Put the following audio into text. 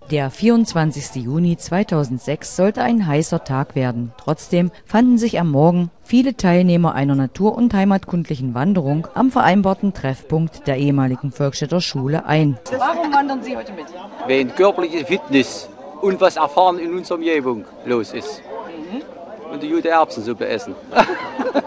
Der 24. Juni 2006 sollte ein heißer Tag werden. Trotzdem fanden sich am Morgen viele Teilnehmer einer natur- und heimatkundlichen Wanderung am vereinbarten Treffpunkt der ehemaligen Volkstädter Schule ein. Warum wandern Sie heute mit? Wenn körperliche Fitness und was Erfahren in unserer Umgebung los ist. Und die gute Erbsensuppe essen.